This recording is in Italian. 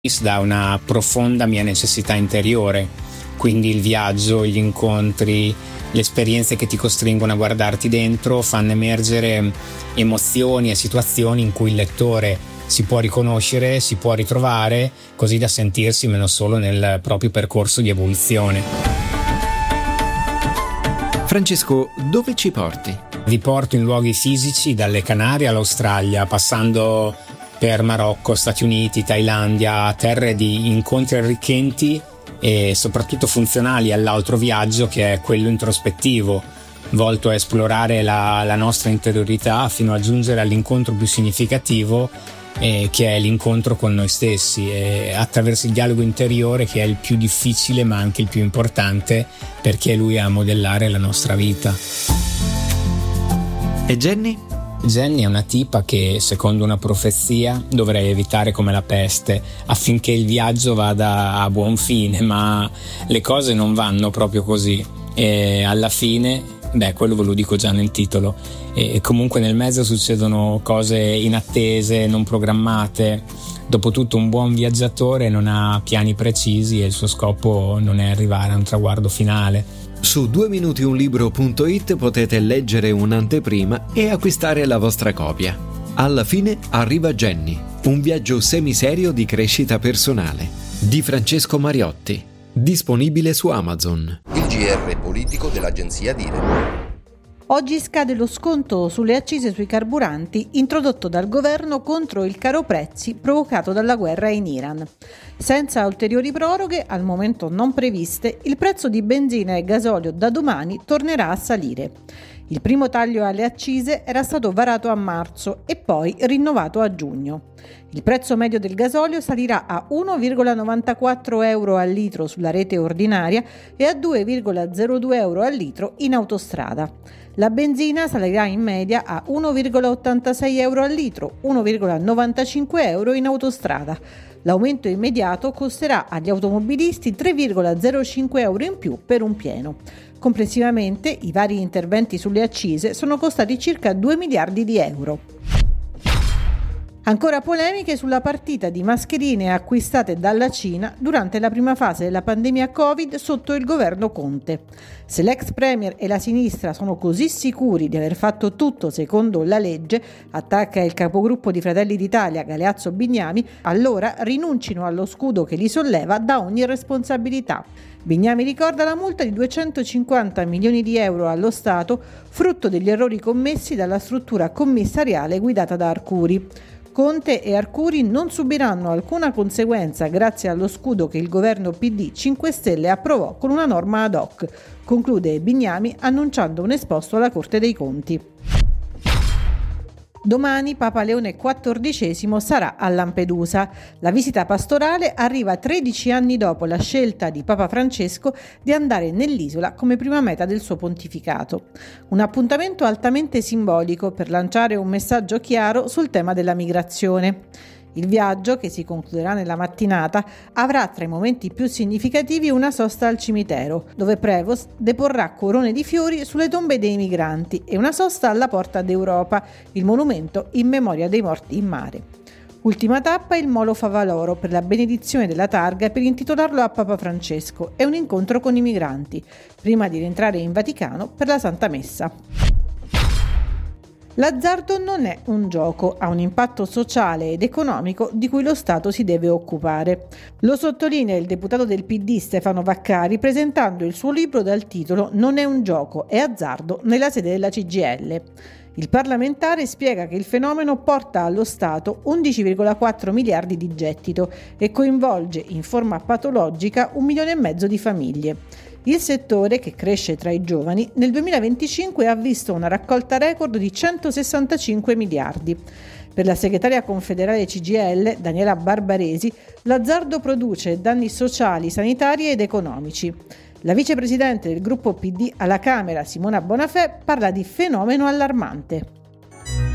da una profonda mia necessità interiore, quindi il viaggio, gli incontri, le esperienze che ti costringono a guardarti dentro fanno emergere emozioni e situazioni in cui il lettore si può riconoscere, si può ritrovare, così da sentirsi meno solo nel proprio percorso di evoluzione. Francesco, dove ci porti? Vi porto in luoghi fisici, dalle Canarie all'Australia, passando per Marocco, Stati Uniti, Thailandia, terre di incontri arricchenti e soprattutto funzionali all'altro viaggio, che è quello introspettivo, volto a esplorare la nostra interiorità fino a giungere all'incontro più significativo, che è l'incontro con noi stessi, e attraverso il dialogo interiore, che è il più difficile ma anche il più importante, perché è lui a modellare la nostra vita. E Jenny? Jenny è una tipa che, secondo una profezia, dovrei evitare come la peste affinché il viaggio vada a buon fine, ma le cose non vanno proprio così e alla fine, quello ve lo dico già nel titolo, e comunque nel mezzo succedono cose inattese, non programmate. Dopotutto un buon viaggiatore non ha piani precisi e il suo scopo non è arrivare a un traguardo finale. Su 2minutiunlibro.it potete leggere un'anteprima e acquistare la vostra copia. Alla fine arriva Jenny, un viaggio semiserio di crescita personale, di Francesco Mariotti, disponibile su Amazon. Il GR politico dell'agenzia Dire. Oggi scade lo sconto sulle accise sui carburanti introdotto dal governo contro il caro prezzi provocato dalla guerra in Iran. Senza ulteriori proroghe, al momento non previste, il prezzo di benzina e gasolio da domani tornerà a salire. Il primo taglio alle accise era stato varato a marzo e poi rinnovato a giugno. Il prezzo medio del gasolio salirà a 1,94 euro al litro sulla rete ordinaria e a 2,02 euro al litro in autostrada. La benzina salirà in media a 1,86 euro al litro, 1,95 euro in autostrada. L'aumento immediato costerà agli automobilisti 3,05 euro in più per un pieno. Complessivamente i vari interventi sulle accise sono costati circa 2 miliardi di euro. Ancora polemiche sulla partita di mascherine acquistate dalla Cina durante la prima fase della pandemia Covid sotto il governo Conte. Se l'ex premier e la sinistra sono così sicuri di aver fatto tutto secondo la legge, attacca il capogruppo di Fratelli d'Italia Galeazzo Bignami, allora rinuncino allo scudo che li solleva da ogni responsabilità. Bignami ricorda la multa di 250 milioni di euro allo Stato, frutto degli errori commessi dalla struttura commissariale guidata da Arcuri. Conte e Arcuri non subiranno alcuna conseguenza grazie allo scudo che il governo PD 5 Stelle approvò con una norma ad hoc, conclude Bignami annunciando un esposto alla Corte dei Conti. Domani Papa Leone XIV sarà a Lampedusa. La visita pastorale arriva 13 anni dopo la scelta di Papa Francesco di andare nell'isola come prima meta del suo pontificato. Un appuntamento altamente simbolico per lanciare un messaggio chiaro sul tema della migrazione. Il viaggio, che si concluderà nella mattinata, avrà tra i momenti più significativi una sosta al cimitero, dove Prevost deporrà corone di fiori sulle tombe dei migranti, e una sosta alla Porta d'Europa, il monumento in memoria dei morti in mare. Ultima tappa il Molo Favaloro per la benedizione della targa per intitolarlo a Papa Francesco e un incontro con i migranti, prima di rientrare in Vaticano per la Santa Messa. L'azzardo non è un gioco, ha un impatto sociale ed economico di cui lo Stato si deve occupare. Lo sottolinea il deputato del PD Stefano Vaccari presentando il suo libro dal titolo Non è un gioco, è azzardo nella sede della CGIL. Il parlamentare spiega che il fenomeno porta allo Stato 11,4 miliardi di gettito e coinvolge in forma patologica 1,5 milioni di famiglie. Il settore, che cresce tra i giovani, nel 2025 ha visto una raccolta record di 165 miliardi. Per la segretaria confederale CGIL, Daniela Barbaresi, l'azzardo produce danni sociali, sanitari ed economici. La vicepresidente del gruppo PD alla Camera, Simona Bonafè, parla di fenomeno allarmante.